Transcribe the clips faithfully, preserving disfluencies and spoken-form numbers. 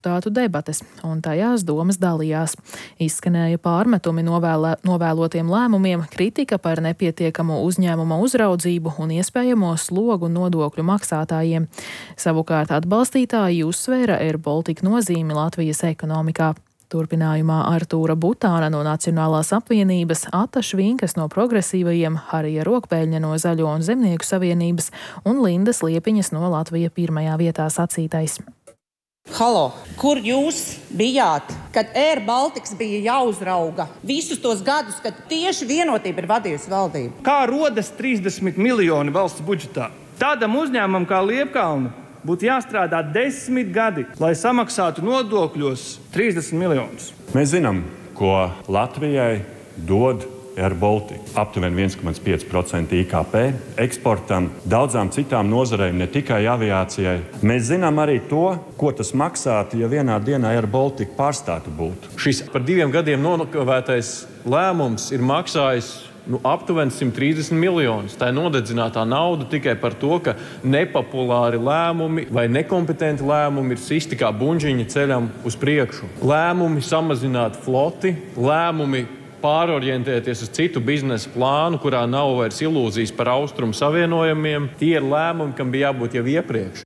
deputātu debates, un tajās domas dalījās. Izskanēja pārmetumi novēlē, novēlotiem lēmumiem, kritika par nepietiekamu uzņēmuma uzraudzību un iespējamo slogu nodokļu maksātājiem. Savukārt atbalstītāji uzsvēra Air Baltica nozīmi Latvijas ekonomikā. Turpinājumā Artūra Butāna no Nacionālās apvienības, Ata Švinkas no Progresīvajiem, Harija Rokpēļņa no Zaļo un Zemnieku savienības un Lindas Liepiņas no Latvija pirmajā vietā sacītais. Halo, kur jūs bijāt, kad Air Baltica bija jāuzrauga visus tos gadus, kad tieši Vienotība ir vadījusi valdību? Kā rodas trīsdesmit miljoni valsts budžetā? Tādam uzņēmumam kā Liepkalna būtu jāstrādā desmit gadi, lai samaksātu nodokļos trīsdesmit miljonus. Mēs zinām, ko Latvijai dod Air Baltica. Aptuveni viens komats pieci procenti I K P eksportam, daudzām citām nozarēm, ne tikai aviācijai. Mēs zinām arī to, ko tas maksātu, ja vienā dienā Air Baltica pārstātu būt. Šis par diviem gadiem nokavētais lēmums ir maksājis nu, aptuveni simt trīsdesmit miljonus. Tā ir nodedzinātā nauda tikai par to, ka nepopulāri lēmumi vai nekompetenti lēmumi ir sisti kā buņģiņa ceļam uz priekšu. Lēmumi samazināt floti, lēmumi pārorientēties uz citu biznesa plānu, kurā nav vairs ilūzijas par austrumu savienojumiem. Tie ir lēmumi, kam bija jābūt jau iepriekš.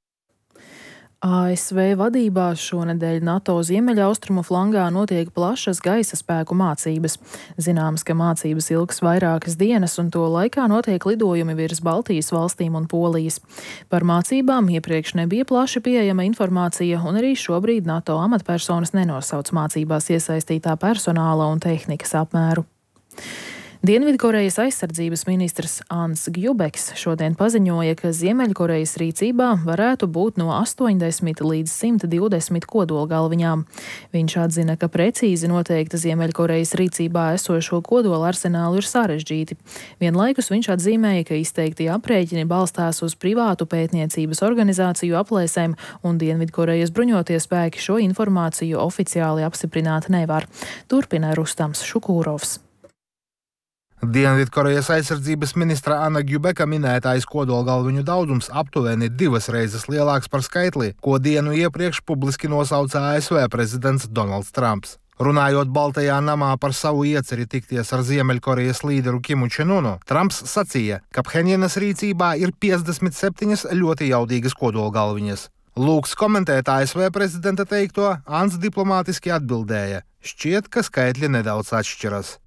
A S V vadībā šonedēļ NATO ziemeļaustrumu flangā notiek plašas gaisa spēku mācības. Zināms, ka mācības ilgs vairākas dienas, un to laikā notiek lidojumi virs Baltijas valstīm un Polijas. Par mācībām iepriekš nebija plaši pieejama informācija, un arī šobrīd NATO amatpersonas nenosauc mācībās iesaistītā personāla un tehnikas apmēru. Dienvidkorejas aizsardzības ministrs Ans Gjubeks šodien paziņoja, ka Ziemeļkorejas rīcībā varētu būt no astoņdesmit līdz simt divdesmit kodolgalviņām. Viņš atzina, ka precīzi noteikta Ziemeļkorejas rīcībā esošo kodola arsenālu ir sarežģīti. Vienlaikus viņš atzīmēja, ka izteiktie aprēķini balstās uz privātu pētniecības organizāciju aplēsēm, un Dienvidkorejas bruņotie spēki šo informāciju oficiāli apstiprināt nevar. Turpina Rustams Šukūrovs. Dienvidkorejas aizsardzības ministra Ana Gjubeka minētais kodolgalviņu daudzums aptuveni divas reizes lielāks par skaitli, ko dienu iepriekš publiski nosauca A S V prezidents Donalds Trumps. Runājot Baltajā namā par savu ieceri tikties ar Ziemeļkorejas līderu Kimu Čenunu, Trumps sacīja, ka Phenjanas rīcībā ir piecdesmit septiņas ļoti jaudīgas kodolgalviņas. Lūgs komentēt A S V prezidenta teikto, Ants diplomātiski atbildēja: šķiet, ka skaitļi nedaudz atšķiras.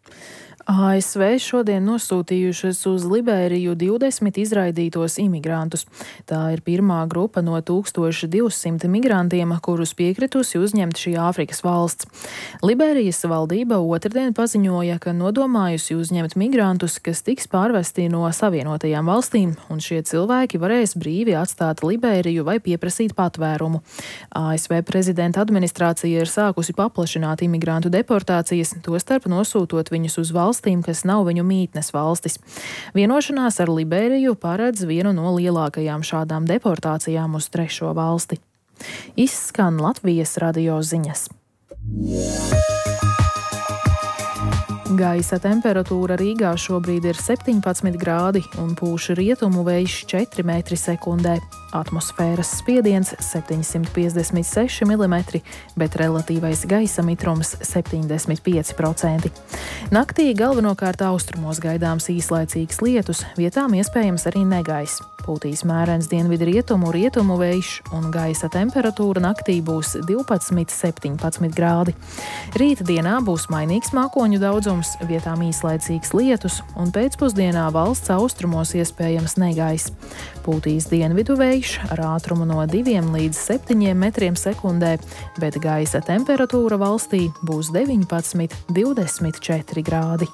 A S V šodien nosūtījušas uz Liberiju divdesmit izraidītos imigrantus. Tā ir pirmā grupa no tūkstoš divsimt migrantiem, kurus piekritusi uzņemt šī Āfrikas valsts. Liberijas valdība otrdien paziņoja, ka nodomājusi uzņemt migrantus, kas tiks pārvesti no Savienotajām valstīm, un šie cilvēki varēs brīvi atstāt Liberiju vai pieprasīt patvērumu. A S V prezidenta administrācija ir sākusi paplašināt imigrantu deportācijas, tostarp nosūtot viņus uz valsts, kas nav viņu mītnes valstis. Vienošanās ar Liberiju paredz vienu no lielākajām šādām deportācijām uz trešo valsti. Izskan Latvijas radio ziņas. Gaisa temperatūra Rīgā šobrīd ir septiņpadsmit grādi un pūš rietumu vējš četri metri sekundē. Atmosfēras spiediens septiņsimt piecdesmit seši milimetri, bet relatīvais gaisa mitrums septiņdesmit pieci procenti. Naktī galvenokārt austrumos gaidāms īslaicīgs lietus, vietām iespējams arī negaiss. Pūtīs mērens dienvidu rietumu rietumu vējš un gaisa temperatūra naktī būs divpadsmit septiņpadsmit grādi. Rīta dienā būs mainīgs mākoņu daudzums, vietām īslaicīgs lietus un pēcpusdienā valsts austrumos iespējams negaiss. Pūtīs dienvidu vējš ar ātrumu no diviem līdz septiņiem metriem sekundē, bet gaisa temperatūra valstī būs deviņpadsmit divdesmit četri grādi.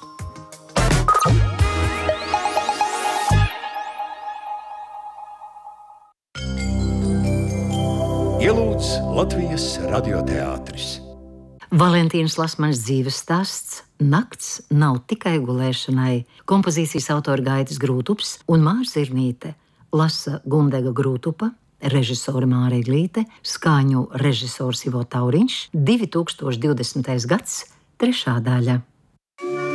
Ielūdz Latvijas radioteātris. Valentīnas Lasmaņas dzīves stāsts Nakts nav tikai gulēšanai. Kompozīcijas autora Gaitis Grūtups un Mārs Zirnīte lasa Gundega Grūtupa, režisora Māra Eglīte, skaņu režisors Ivo Tauriņš, divi tūkstoši divdesmitais gads, trešā daļa.